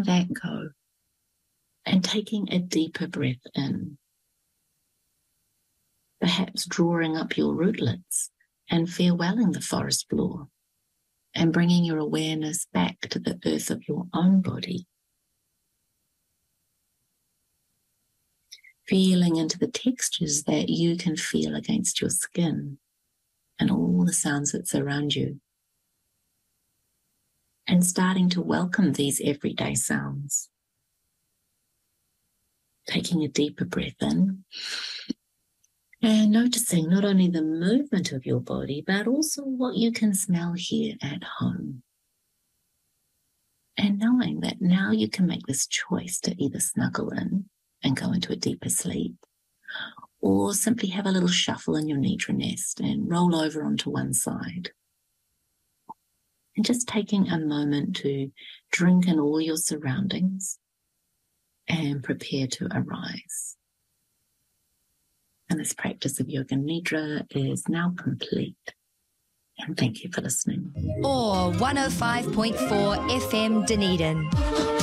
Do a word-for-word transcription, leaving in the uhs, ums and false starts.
that go and taking a deeper breath in, perhaps drawing up your rootlets and farewelling the forest floor and bringing your awareness back to the earth of your own body. Feeling into the textures that you can feel against your skin and all the sounds that surround you. And starting to welcome these everyday sounds. Taking a deeper breath in and noticing not only the movement of your body, but also what you can smell here at home. And knowing that now you can make this choice to either snuggle in and go into a deeper sleep, or simply have a little shuffle in your nidra nest and roll over onto one side. And just taking a moment to drink in all your surroundings and prepare to arise. And this practice of Yoga Nidra is now complete. And thank you for listening. Or one oh five point four F M Dunedin.